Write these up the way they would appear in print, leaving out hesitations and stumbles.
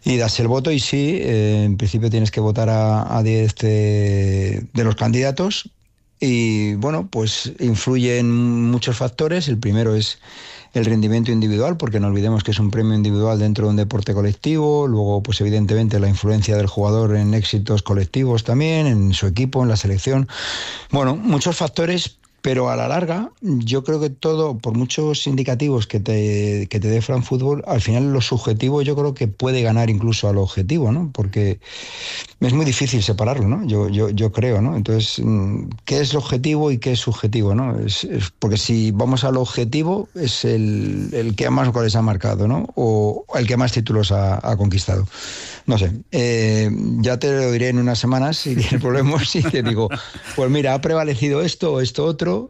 y das el voto y sí, en principio tienes que votar a 10 de los candidatos y bueno, pues influyen muchos factores. El primero es el rendimiento individual, porque no olvidemos que es un premio individual dentro de un deporte colectivo. Luego, pues evidentemente la influencia del jugador en éxitos colectivos también, en su equipo, en la selección. Bueno, muchos factores, pero a la larga yo creo que todo, por muchos indicativos que te dé Fran Fútbol, al final lo subjetivo yo creo que puede ganar incluso al objetivo, ¿no? Porque es muy difícil separarlo, ¿no? Yo creo, ¿no? Entonces, ¿qué es objetivo y qué es subjetivo, ¿no? Porque si vamos al objetivo, es el que más goles ha marcado, ¿no? O el que más títulos ha conquistado. No sé, ya te lo diré en unas semanas si tienes problemas y te digo, pues mira, ha prevalecido esto o esto otro.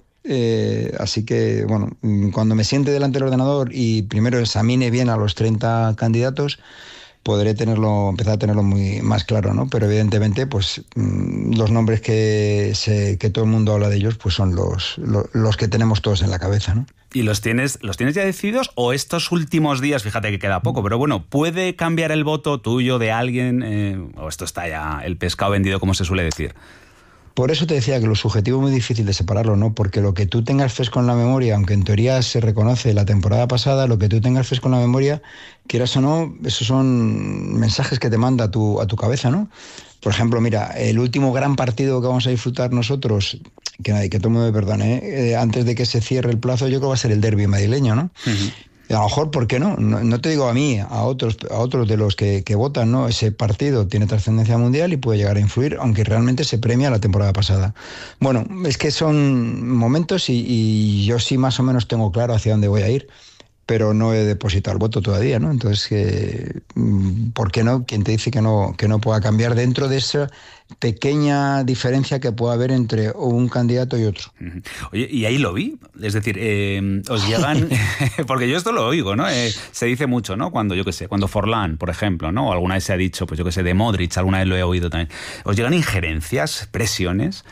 Así que, bueno, cuando me siente delante del ordenador y primero examine bien a los 30 candidatos, podré empezar a tenerlo muy más claro, ¿no? Pero evidentemente, pues los nombres que todo el mundo habla de ellos, pues son los que tenemos todos en la cabeza, ¿no? ¿Y los tienes ya decididos o estos últimos días, fíjate que queda poco, pero bueno, puede cambiar el voto tuyo de alguien o esto está ya el pescado vendido, como se suele decir? Por eso te decía que lo subjetivo es muy difícil de separarlo, ¿no? Porque lo que tú tengas fresco en la memoria, aunque en teoría se reconoce la temporada pasada, lo que tú tengas fresco en la memoria, quieras o no, esos son mensajes que te manda a tu cabeza, ¿no? Por ejemplo, mira, el último gran partido que vamos a disfrutar nosotros, que todo el mundo me perdone, antes de que se cierre el plazo, yo creo que va a ser el derbi madrileño, ¿no? Uh-huh. Y a lo mejor, ¿por qué no? No te digo a mí, a otros de los que votan, ¿no? Ese partido tiene trascendencia mundial y puede llegar a influir, aunque realmente se premia la temporada pasada. Bueno, es que son momentos y yo sí más o menos tengo claro hacia dónde voy a ir, pero no he depositado el voto todavía, ¿no? Entonces, ¿por qué no? ¿Quién te dice que no pueda cambiar dentro de esa pequeña diferencia que pueda haber entre un candidato y otro? Oye, y ahí lo vi, es decir, os llegan, porque yo esto lo oigo, ¿no? Se dice mucho, ¿no? Cuando, yo qué sé, cuando Forlán, por ejemplo, ¿no? O alguna vez se ha dicho, pues yo qué sé, de Modric, alguna vez lo he oído también. ¿Os llegan injerencias, presiones?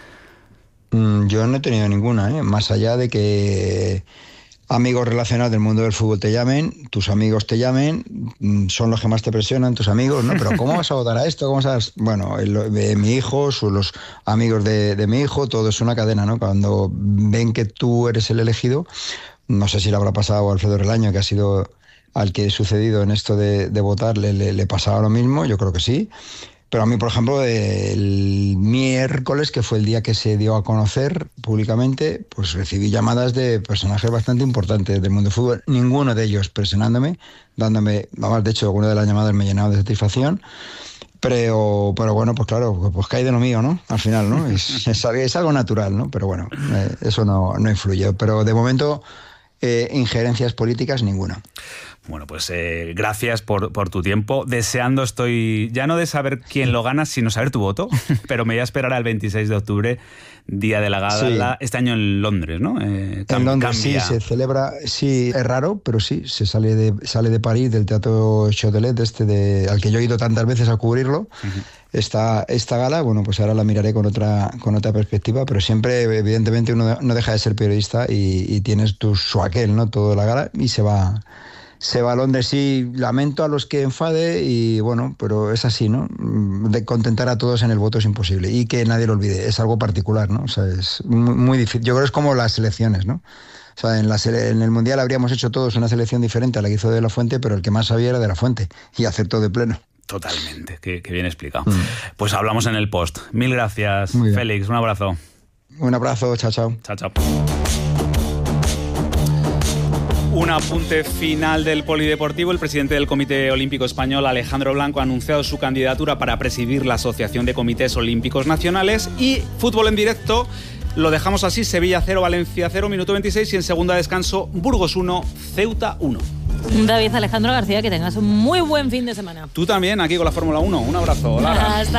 Yo no he tenido ninguna, ¿eh? Más allá de que amigos relacionados del mundo del fútbol te llamen, tus amigos te llamen, son los que más te presionan, tus amigos, ¿no? Pero ¿cómo vas a votar a esto? ¿Cómo vas a...? Bueno, mi hijo, los amigos de mi hijo, todo es una cadena, ¿no? Cuando ven que tú eres el elegido, no sé si le habrá pasado a Alfredo Relaño, que ha sido al que he sucedido en esto de votar, le pasaba lo mismo, yo creo que sí. Pero a mí, por ejemplo, el miércoles, que fue el día que se dio a conocer públicamente, pues recibí llamadas de personajes bastante importantes del mundo del fútbol, ninguno de ellos presionándome, dándome, vamos, de hecho, alguna de las llamadas me llenaba de satisfacción, pero bueno, pues claro, pues cae de lo mío, ¿no? Al final, ¿no? Es algo natural, ¿no? Pero bueno, eso no influye. Pero de momento, injerencias políticas, ninguna. Bueno, pues gracias por tu tiempo. Deseando estoy, ya no de saber quién lo gana, sino saber tu voto, pero me voy a esperar al 26 de octubre, día de la gala, sí. Este año en Londres, ¿no? En Londres sí, se celebra, sí, es raro, pero sí, se sale de París, del Teatro Chaudelet, al que yo he ido tantas veces a cubrirlo. Uh-huh. Esta gala, bueno, pues ahora la miraré con otra perspectiva, pero siempre, evidentemente, uno no deja de ser periodista y tienes su aquel, ¿no? Toda la gala y se va a Londres. Sí, lamento a los que enfade y bueno, pero es así, ¿no? De contentar a todos en el voto es imposible y que nadie lo olvide, es algo particular, ¿no? O sea, es muy difícil. Yo creo que es como las selecciones, ¿no? O sea, en el Mundial habríamos hecho todos una selección diferente a la que hizo De La Fuente, pero el que más sabía era De La Fuente y acertó de pleno. Totalmente, qué bien explicado. Pues hablamos en el post. Mil gracias, Félix, un abrazo. Un abrazo, chao, chao. Chao, chao. Un apunte final del polideportivo. El presidente del Comité Olímpico Español, Alejandro Blanco, ha anunciado su candidatura para presidir la Asociación de Comités Olímpicos Nacionales. Y fútbol en directo, lo dejamos así: Sevilla 0, Valencia 0, minuto 26, y en segunda descanso, Burgos 1, Ceuta 1. David Alejandro García, que tengas un muy buen fin de semana. Tú también, aquí con la Fórmula 1. Un abrazo. Lara.